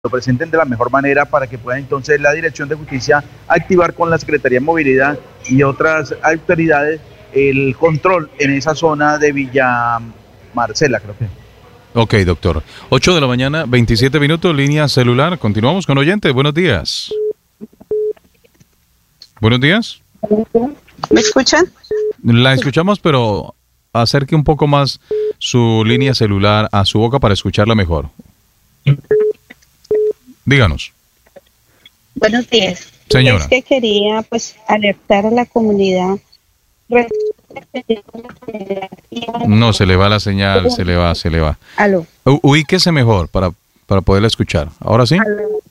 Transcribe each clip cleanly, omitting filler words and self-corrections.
lo presenten de la mejor manera para que pueda entonces la Dirección de Justicia activar con la Secretaría de Movilidad y otras autoridades el control en esa zona de Villa Marcela, creo que. Ok, doctor. 8 de la mañana, 27 minutos, línea celular. Continuamos con oyentes. Buenos días. Buenos días. ¿Me escuchan? La escuchamos, pero acerque un poco más su línea celular a su boca para escucharla mejor. Díganos. Buenos días. Señora. Es que quería alertar a la comunidad. No, se le va la señal, se le va. Aló. Ubíquese mejor para poderla escuchar. ¿Ahora sí? Aló.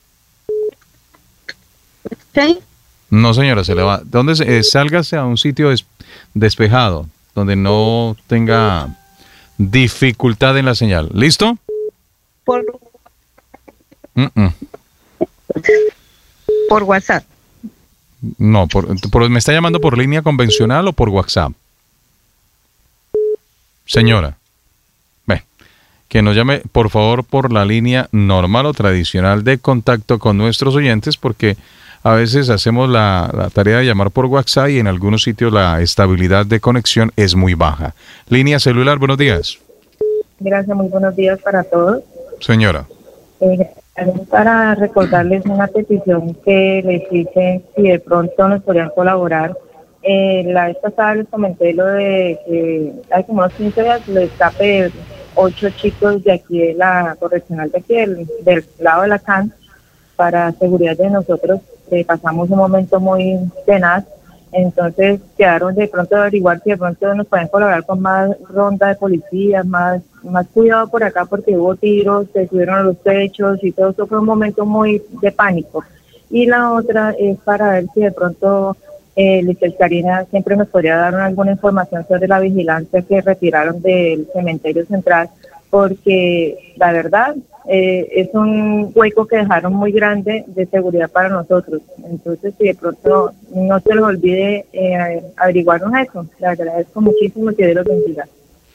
¿Sí? No, señora, se le va. Sálgase a un sitio despejado, donde no tenga dificultad en la señal. ¿Listo? Por WhatsApp. No, ¿me está llamando por línea convencional o por WhatsApp? Señora, que nos llame por favor por la línea normal o tradicional de contacto con nuestros oyentes, porque a veces hacemos la tarea de llamar por WhatsApp y en algunos sitios la estabilidad de conexión es muy baja. Línea celular, buenos días. Gracias, muy buenos días para todos. Señora. Para recordarles una petición que les hice, si de pronto nos podrían colaborar. La vez pasada les comenté lo de que hay como unos 15 días lo escape de 8 chicos de aquí de la correccional de aquí del lado de la CAN. Para seguridad de nosotros, pasamos un momento muy tenaz. Entonces quedaron de pronto de averiguar si de pronto nos pueden colaborar con más ronda de policías, más cuidado por acá, porque hubo tiros, se subieron a los techos y todo eso. Fue un momento muy de pánico. Y la otra es para ver si de pronto Lizel Karina siempre nos podría dar alguna información sobre la vigilancia que retiraron del cementerio central, porque la verdad es un hueco que dejaron muy grande de seguridad para nosotros. Entonces, si de pronto no se les olvide averiguarnos eso, le agradezco muchísimo, que Dios los bendiga.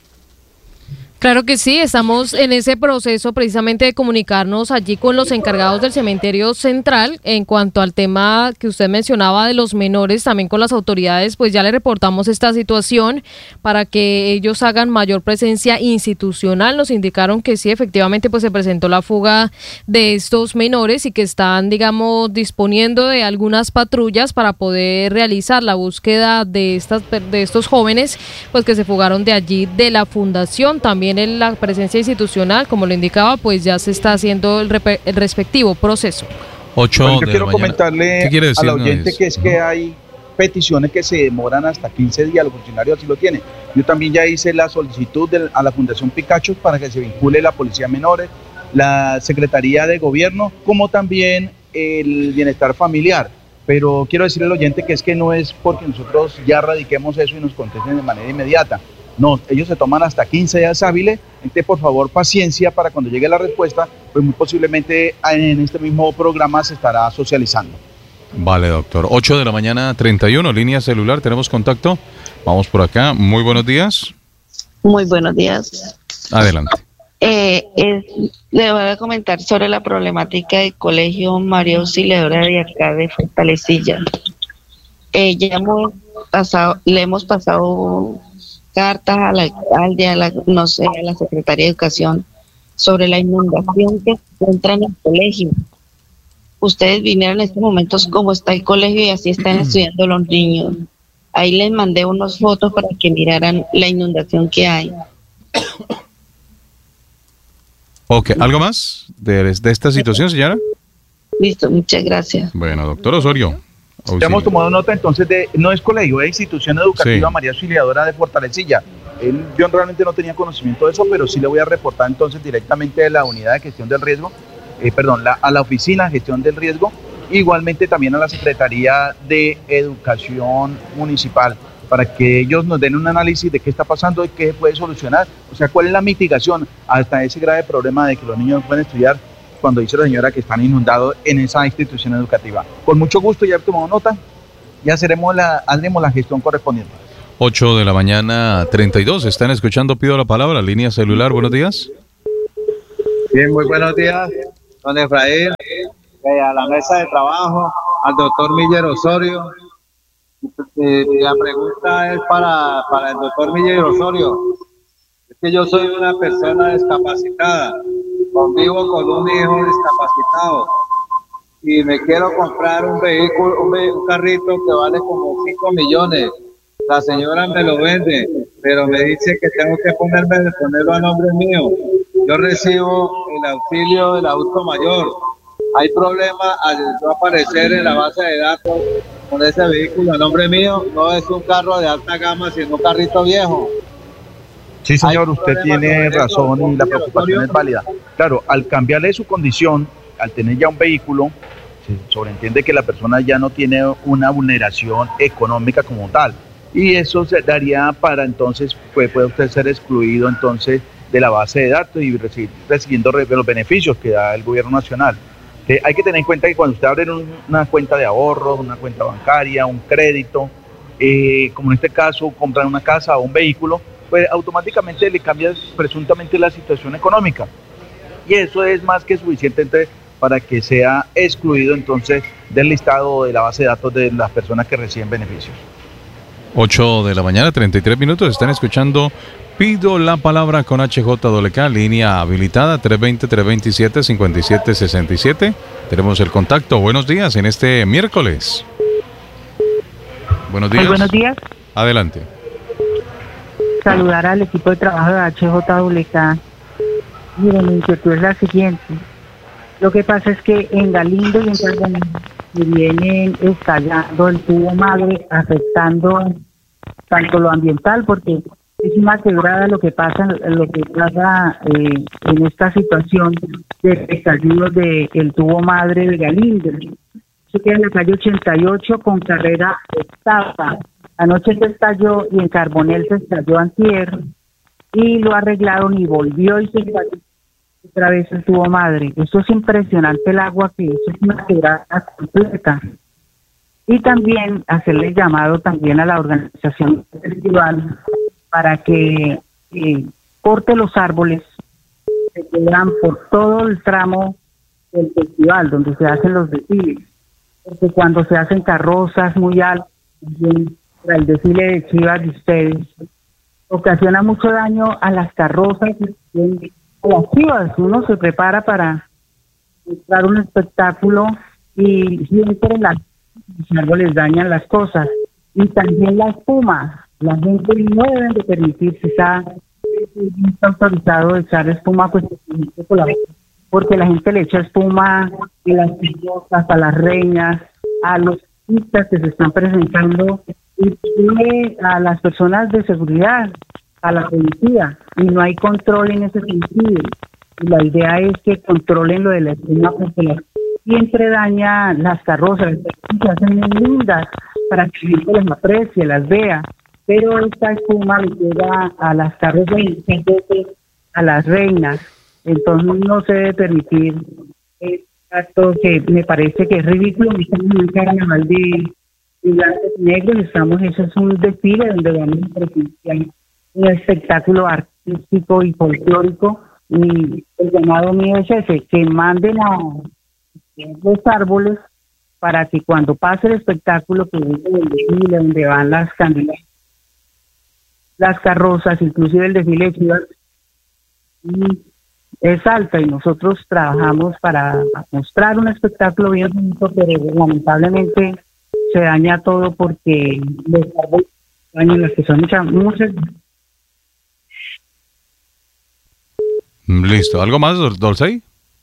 Claro que sí, estamos en ese proceso precisamente de comunicarnos allí con los encargados del cementerio central. En cuanto al tema que usted mencionaba de los menores, también con las autoridades, pues ya le reportamos esta situación para que ellos hagan mayor presencia institucional. Nos indicaron que sí, efectivamente, pues se presentó la fuga de estos menores y que están, digamos, disponiendo de algunas patrullas para poder realizar la búsqueda de estos jóvenes, pues que se fugaron de allí de la fundación. También en la presencia institucional, como lo indicaba, pues ya se está haciendo el respectivo proceso. 8 bueno, yo de quiero la comentarle mañana. a la oyente que es que hay peticiones que se demoran hasta 15 días, los funcionarios así lo tienen. Yo también ya hice la solicitud a la Fundación Pikachu para que se vincule la Policía de Menores, la Secretaría de Gobierno, como también el Bienestar Familiar. Pero quiero decirle al oyente que es que no es porque nosotros ya radiquemos eso y nos contesten de manera inmediata. No, ellos se toman hasta 15 días hábiles. Entonces, por favor, paciencia para cuando llegue la respuesta, pues muy posiblemente en este mismo programa se estará socializando. Vale, doctor. 8 de la mañana, 31, línea celular, tenemos contacto. Vamos por acá. Muy buenos días. Muy buenos días. Adelante. Le voy a comentar sobre la problemática del colegio María Auxiliadora de acá de Fortalecilla. Ya le hemos pasado cartas al alcalde, a la Secretaría de Educación sobre la inundación que se encuentra en el colegio. Ustedes vinieron en estos momentos cómo está el colegio y así están estudiando los niños. Ahí les mandé unas fotos para que miraran la inundación que hay. Ok, ¿algo más de esta situación, señora? Listo, muchas gracias. Bueno, doctor Osorio. Ya hemos tomado nota entonces no es colegio, es institución educativa, sí. María Auxiliadora de Fortalecilla. Yo realmente no tenía conocimiento de eso, pero sí le voy a reportar entonces directamente a la unidad de gestión del riesgo, a la oficina de gestión del riesgo, igualmente también a la Secretaría de Educación Municipal, para que ellos nos den un análisis de qué está pasando y qué se puede solucionar, o sea, cuál es la mitigación hasta ese grave problema de que los niños no pueden estudiar, cuando dice la señora que están inundados en esa institución educativa. Con mucho gusto, ya he tomado nota, ya haremos la gestión correspondiente. 8 de la mañana, 32, están escuchando, pido la palabra, línea celular, buenos días. Bien, muy buenos días. don Efraín, a la mesa de trabajo, al doctor Miller Osorio. La pregunta es para el doctor Miller Osorio. Es que yo soy una persona discapacitada, convivo con un hijo discapacitado y me quiero comprar un vehículo, un carrito que vale como 5 millones. La señora me lo vende, pero me dice que tengo que ponerlo a nombre mío. Yo recibo el auxilio del adulto mayor. Hay problema al no aparecer en la base de datos con ese vehículo a nombre mío. No es un carro de alta gama, sino un carrito viejo. Sí, señor, usted tiene razón y la preocupación es válida. Claro, al cambiarle su condición, al tener ya un vehículo, se sobreentiende que la persona ya no tiene una vulneración económica como tal. Y eso se daría para entonces, puede usted ser excluido entonces de la base de datos y recibiendo los beneficios que da el gobierno nacional. Hay que tener en cuenta que cuando usted abre una cuenta de ahorros, una cuenta bancaria, un crédito, como en este caso comprar una casa o un vehículo, pues automáticamente le cambia presuntamente la situación económica. Y eso es más que suficiente entonces, para que sea excluido entonces del listado de la base de datos de las personas que reciben beneficios. 8 de la mañana, 33 minutos. Están escuchando Pido la Palabra con HJWK, línea habilitada 320-327-5767. Tenemos el contacto. Buenos días en este miércoles. Buenos días. Muy buenos días. Adelante. Saludar al equipo de trabajo de HJWK. Miren, mi inquietud es la siguiente. Lo que pasa es que en Galindo y en Carboné se vienen estallando el tubo madre, afectando tanto lo ambiental, porque es una quebrada lo que pasa en esta situación de estallidos del tubo madre de Galindo. Se queda en la calle 88 con carrera octava. Anoche se estalló y en Carbonel se estalló antier y lo arreglaron y volvió y se estalló otra vez el tubo madre. Eso es impresionante el agua que eso es una quebrada completa. Y también hacerle llamado también a la organización del festival para que corte los árboles que quedan por todo el tramo del festival donde se hacen los desfiles, porque cuando se hacen carrozas muy altas para el desfile de chivas de ustedes ocasiona mucho daño a las carrozas y a las chivas. Uno se prepara para mostrar un espectáculo y siempre los árboles dañan las cosas y también la espuma. La gente no debe de permitirse, está autorizado de echar espuma, pues porque la gente le echa espuma a las carrozas, a las reinas, a los artistas que se están presentando y a las personas de seguridad, a la policía, y no hay control en ese sentido. Y la idea es que controlen lo de la espuma porque siempre daña las carrozas, se hacen muy lindas para que la gente las aprecie, las vea, pero esta espuma le llega a las carrozas y a las reinas, entonces no se debe permitir acto que me parece que es ridículo. Estamos en un carnaval de blancos y negros, eso es un desfile donde vamos a presenciar un espectáculo artístico y folclórico, y el llamado mío es ese, que manden a los árboles para que cuando pase el espectáculo que es el desfile donde van las candidatas, las carrozas, inclusive el desfile de chivas, es alta y nosotros trabajamos para mostrar un espectáculo bien bonito, pero lamentablemente se daña todo porque los árboles dañan las que son muchas. Listo. ¿Algo más, Dolcey?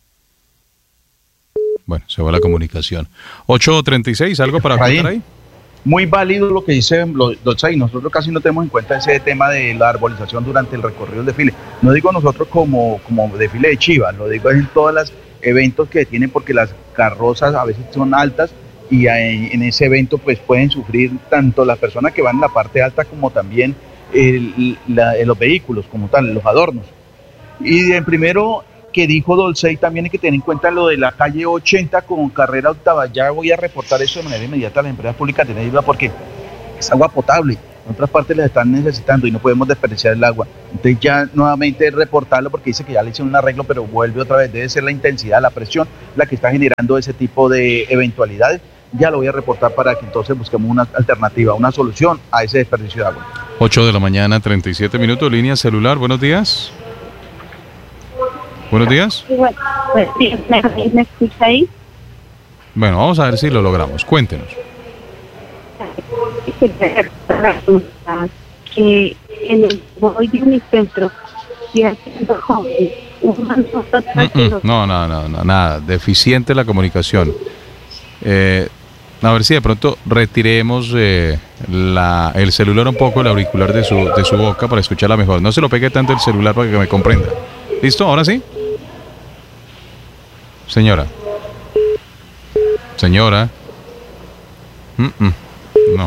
Bueno, se va la comunicación. 8:36, ¿algo para contar ahí? Muy válido lo que dice Dolcey. Nosotros casi no tenemos en cuenta ese tema de la arbolización durante el recorrido del desfile. No digo nosotros como desfile de chivas, lo digo en todos los eventos que tienen, porque las carrozas a veces son altas y en ese evento pues pueden sufrir tanto las personas que van en la parte alta como también los vehículos como tal, los adornos. Y en primero que dijo Dolcey, también hay que tener en cuenta lo de la calle 80 con carrera octava. Ya voy a reportar eso de manera inmediata a las empresas públicas de Neiva porque es agua potable en otras partes les están necesitando y no podemos desperdiciar el agua. Entonces ya nuevamente reportarlo porque dice que ya le hicieron un arreglo, pero vuelve otra vez, debe ser la intensidad, la presión, la que está generando ese tipo de eventualidades. Ya lo voy a reportar para que entonces busquemos una alternativa, una solución a ese desperdicio de agua. 8 de la mañana, 37 minutos, línea celular, buenos días. Buenos días. Bueno, pues sí, ¿me escucha ahí? Bueno, vamos a ver si lo logramos. Cuéntenos. Que en el voy de mi centro y haciendo No, nada. Deficiente la comunicación. A ver si de pronto retiremos el celular un poco, el auricular de su boca para escucharla mejor. No se lo pegue tanto el celular para que me comprenda. ¿Listo? ¿Ahora sí? Señora. No.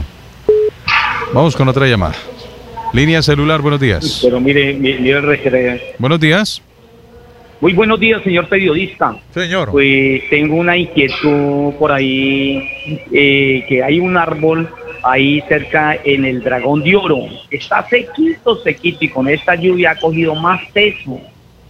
Vamos con otra llamada. Línea celular, buenos días. Pero mire Buenos días. Muy buenos días, señor periodista. Señor. Pues tengo una inquietud por ahí, que hay un árbol ahí cerca en el Dragón de Oro. Está sequito, y con esta lluvia ha cogido más peso.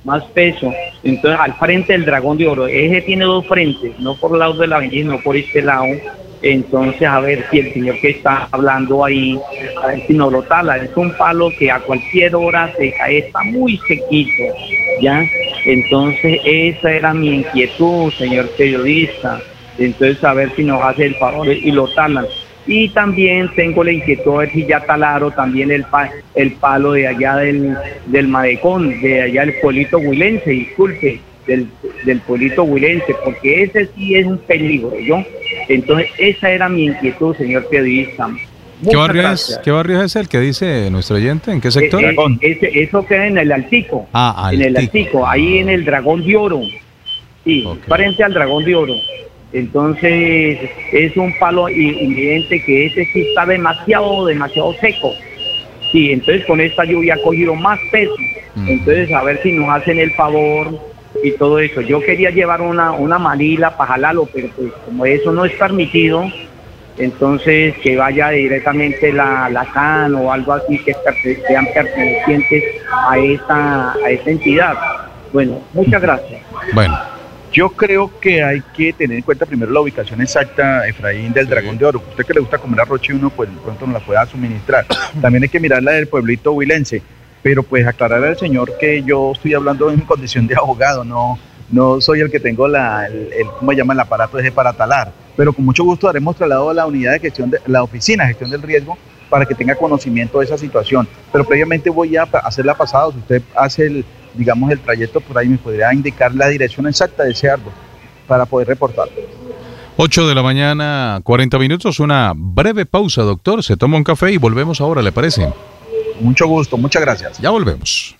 Entonces, al frente del Dragón de Oro, ese tiene dos frentes, no por el lado de la avenida, no por este lado. Entonces, a ver si el señor que está hablando ahí, a ver si no lo tala. Es un palo que a cualquier hora se cae, está muy sequito, ¿ya? Entonces, esa era mi inquietud, señor periodista. Entonces, a ver si nos hace el favor y lo talan. Y también tengo la inquietud a ver si ya talaron también el palo de allá del Madecón, de allá del pueblito huilense, disculpe, del pueblito huilense, porque ese sí es un peligro, ¿yo? Entonces, esa era mi inquietud, señor periodista. ¿Qué barrio es el que dice nuestro oyente? ¿En qué sector? Eso queda en el Altico. En el Altico, ahí en el Dragón de Oro. Sí, okay. Frente al Dragón de Oro. Entonces, es un palo evidente que ese sí está demasiado seco. Sí, entonces con esta lluvia ha cogido más peso. Entonces, a ver si nos hacen el favor y todo eso. Yo quería llevar una manila para jalarlo, pero pues como eso no es permitido, entonces que vaya directamente la CAN o algo así que sean pertenecientes a esta entidad. Bueno, muchas gracias. Bueno. Yo creo que hay que tener en cuenta primero la ubicación exacta, Efraín, del Dragón de Oro. Usted que le gusta comer arroz chino, pues pronto nos la pueda suministrar. También hay que mirar la del pueblito huilense, pero pues aclarar al señor que yo estoy hablando en condición de abogado, no soy el que tengo ¿cómo se llama? El aparato ese para talar. Pero con mucho gusto haremos traslado a la unidad de gestión, la oficina de gestión del riesgo, para que tenga conocimiento de esa situación. Pero previamente voy a hacer la pasada. Si usted hace el trayecto por ahí, me podría indicar la dirección exacta de ese árbol para poder reportarlo. 8 de la mañana, 40 minutos, una breve pausa, doctor. Se toma un café y volvemos ahora, ¿le parece? Mucho gusto, muchas gracias. Ya volvemos.